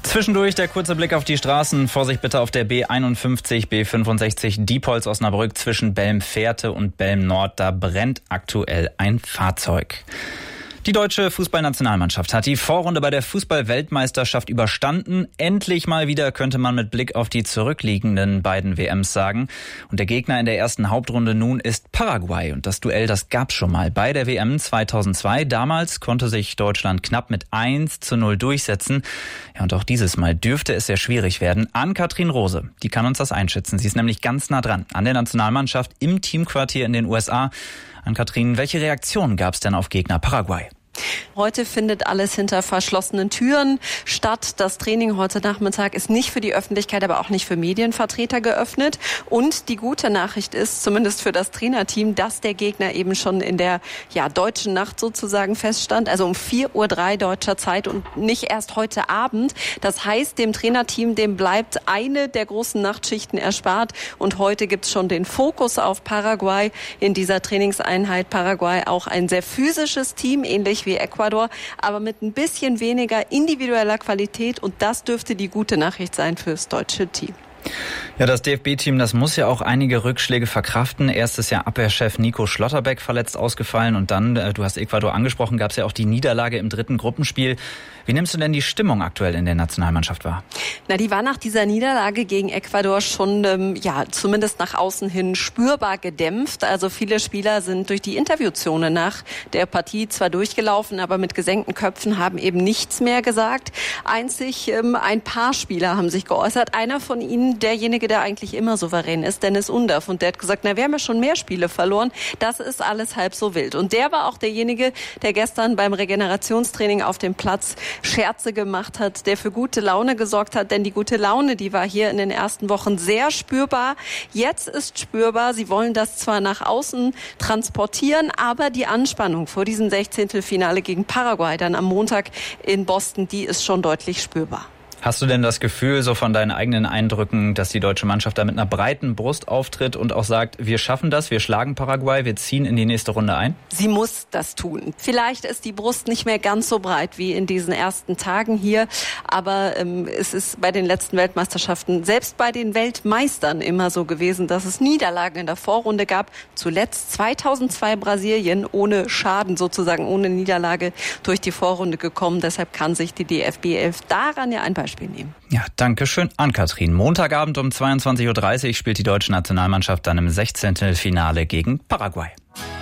Zwischendurch der kurze Blick auf die Straßen. Vorsicht bitte auf der B51, B65 Diepholz-Osnabrück zwischen Belm-Fährte und Belm-Nord. Da brennt aktuell ein Fahrzeug. Die deutsche Fußballnationalmannschaft hat die Vorrunde bei der Fußball-Weltmeisterschaft überstanden. Endlich mal wieder, könnte man mit Blick auf die zurückliegenden beiden WMs sagen. Und der Gegner in der ersten Hauptrunde nun ist Paraguay. Und das Duell, das gab's schon mal bei der WM 2002. Damals konnte sich Deutschland knapp mit 1:0 durchsetzen. Ja, und auch dieses Mal dürfte es sehr schwierig werden. Ann-Kathrin Rose, die kann uns das einschätzen. Sie ist nämlich ganz nah dran an der Nationalmannschaft im Teamquartier in den USA. Ann-Kathrin, welche Reaktionen gab es denn auf Gegner Paraguay? Heute findet alles hinter verschlossenen Türen statt. Das Training heute Nachmittag ist nicht für die Öffentlichkeit, aber auch nicht für Medienvertreter geöffnet. Und die gute Nachricht ist, zumindest für das Trainerteam, dass der Gegner eben schon in der deutschen Nacht sozusagen feststand. Also um 4:03 Uhr deutscher Zeit und nicht erst heute Abend. Das heißt, dem Trainerteam, dem bleibt eine der großen Nachtschichten erspart. Und heute gibt's schon den Fokus auf Paraguay in dieser Trainingseinheit. Paraguay auch ein sehr physisches Team, ähnlich wie Ecuador, aber mit ein bisschen weniger individueller Qualität, und das dürfte die gute Nachricht sein fürs deutsche Team. Ja, das DFB-Team, das muss ja auch einige Rückschläge verkraften. Erstes Jahr Abwehrchef Nico Schlotterbeck verletzt ausgefallen und dann, du hast Ecuador angesprochen, gab es ja auch die Niederlage im dritten Gruppenspiel. Wie nimmst du denn die Stimmung aktuell in der Nationalmannschaft wahr? Die war nach dieser Niederlage gegen Ecuador schon, zumindest nach außen hin spürbar gedämpft. Also viele Spieler sind durch die Interviewzone nach der Partie zwar durchgelaufen, aber mit gesenkten Köpfen, haben eben nichts mehr gesagt. Einzig ein paar Spieler haben sich geäußert. Einer von ihnen, derjenige, der eigentlich immer souverän ist, Dennis Undav. Und der hat gesagt, wir haben ja schon mehr Spiele verloren. Das ist alles halb so wild. Und der war auch derjenige, der gestern beim Regenerationstraining auf dem Platz Scherze gemacht hat, der für gute Laune gesorgt hat. Denn die gute Laune, die war hier in den ersten Wochen sehr spürbar. Jetzt ist spürbar, sie wollen das zwar nach außen transportieren, aber die Anspannung vor diesem 16. Finale gegen Paraguay dann am Montag in Boston, die ist schon deutlich spürbar. Hast du denn das Gefühl, so von deinen eigenen Eindrücken, dass die deutsche Mannschaft da mit einer breiten Brust auftritt und auch sagt, wir schaffen das, wir schlagen Paraguay, wir ziehen in die nächste Runde ein? Sie muss das tun. Vielleicht ist die Brust nicht mehr ganz so breit wie in diesen ersten Tagen hier, aber es ist bei den letzten Weltmeisterschaften, selbst bei den Weltmeistern, immer so gewesen, dass es Niederlagen in der Vorrunde gab. Zuletzt 2002 Brasilien ohne Schaden, sozusagen ohne Niederlage durch die Vorrunde gekommen. Deshalb kann sich die DFB 11 daran ja ein Beispiel nehmen. Ja, danke schön, Ann-Kathrin. Montagabend um 22:30 Uhr spielt die deutsche Nationalmannschaft dann im 16. Finale gegen Paraguay.